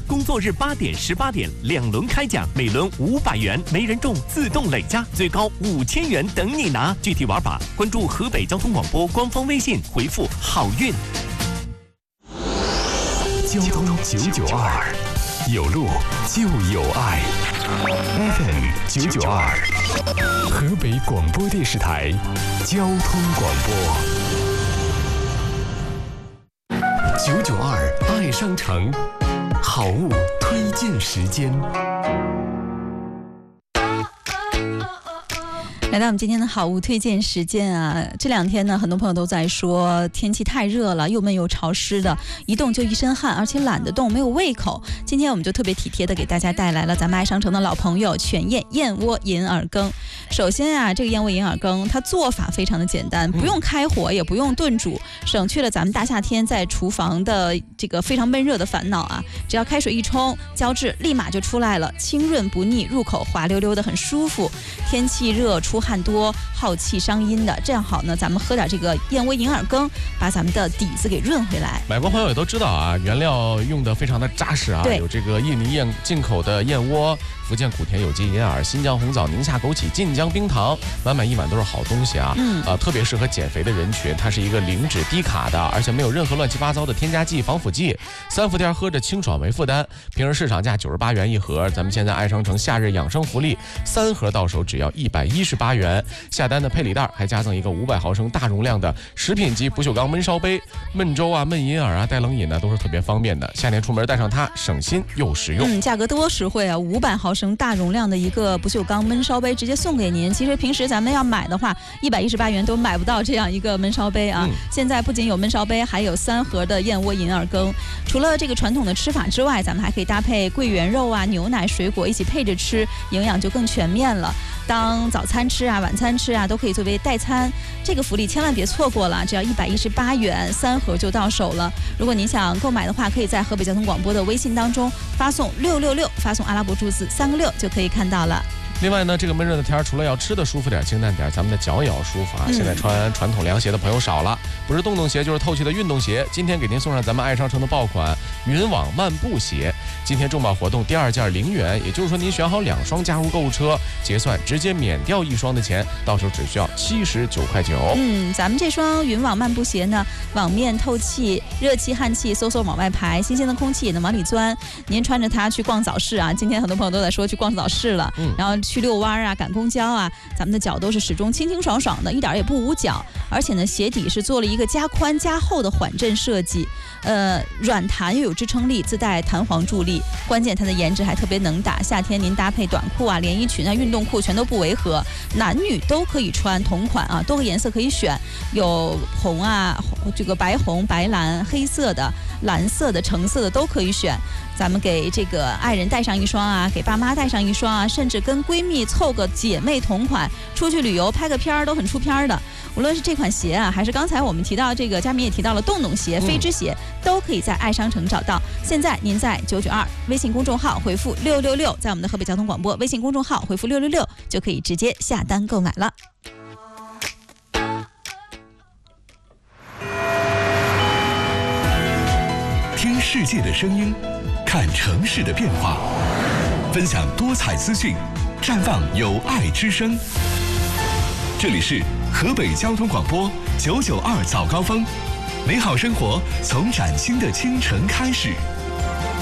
工作日8点、18点2轮开奖，每轮500元，没人中自动累加，最高5000元等你拿。具体玩法关注河北交通广播官方微信，回复好运。 交通992，有路就有爱。FM 992，河北广播电视台交通广播。992爱商城，好物推荐时间。 来到我们今天的好物推荐时间啊，这2天呢，很多朋友都在说天气太热了，又闷又潮湿的，一动就一身汗，而且懒得动，没有胃口。今天我们就特别体贴的给大家带来了咱们爱商城的老朋友全燕燕窝银耳羹。首先啊，这个燕窝银耳羹它做法非常的简单，不用开火，也不用炖煮，省去了咱们大夏天在厨房的这个非常闷热的烦恼啊。只要开水一冲，浇制立马就出来了，清润不腻，入口滑溜溜的，很舒服。天气热，出汗多，耗气伤阴的，这样好呢，咱们喝点这个燕窝银耳羹，把咱们的底子给润回来。 买过朋友也都知道啊，原料用的非常的扎实啊，有这个印尼进口的燕窝，福建莆田有机银耳，新疆红枣，宁夏枸杞，晋江冰糖，满满一碗都是好东西啊。特别适合减肥的人群，它是一个零脂低卡的，而且没有任何乱七八糟的添加剂、防腐剂。3伏天喝着清爽没负担。平时市场价98元一盒，咱们现在爱商城夏日养生福利，3盒到手只要118元。下单的配礼袋还加赠一个500毫升大容量的食品级不锈钢焖烧杯，焖粥啊、焖银耳啊、带冷饮呢都是特别方便的。夏天出门带上它，省心又实用。 价格多实惠啊！500毫升大容量的一个不锈钢焖烧杯直接送给您。其实平时咱们要买的话，118元都买不到这样一个焖烧杯啊。现在不仅有焖烧杯，还有3盒的燕窝银耳羹。除了这个传统的吃法之外，咱们还可以搭配桂圆肉啊、牛奶、水果一起配着吃，营养就更全面了。当早餐吃啊、晚餐吃啊，都可以作为代餐。这个福利千万别错过了，只要118元，3盒就到手了。如果您想购买的话，可以在河北交通广播的微信当中发送666，发送阿拉伯数字3个6就可以看到了。 另外呢，这个闷热的天除了要吃的舒服点、清淡点，咱们的脚也要舒服啊。现在穿传统凉鞋的朋友少了，不是洞洞鞋就是透气的运动鞋。今天给您送上咱们爱商城的爆款云网漫步鞋。今天重磅活动，第2件0元，也就是说您选好2双加入购物车，结算直接免掉1双的钱，到时候只需要79.9。 咱们这双云网漫步鞋呢，网面透气，热气汗气嗖嗖往外排，新鲜的空气也能往里钻。您穿着它去逛早市啊，今天很多朋友都在说去逛早市了，然后去遛弯啊、赶公交啊，咱们的脚都是始终清清爽爽的，一点也不捂脚。而且呢，鞋底是做了一个加宽加厚的缓震设计，软弹又有支撑力，自带弹簧助力。关键它的颜值还特别能打，夏天您搭配短裤啊、连衣裙啊、运动裤全都不违和，男女都可以穿，同款啊，多个颜色可以选，有红啊、这个白红、白蓝、黑色的、蓝色的、橙色的都可以选。咱们给这个爱人带上1双啊，给爸妈带上1双啊，甚至跟闺蜜凑个姐妹同款，出去旅游拍个片儿都很出片的。无论是这款鞋啊，还是刚才我们提到这个佳明也提到了洞洞鞋、飞之鞋，都可以在爱商城找到。现在您在992微信公众号回复666，在我们的河北交通广播微信公众号回复666，就可以直接下单购买了。 听世界的声音，看城市的变化，分享多彩资讯，绽放有爱之声。这里是河北交通广播992早高峰，美好生活从崭新的清晨开始。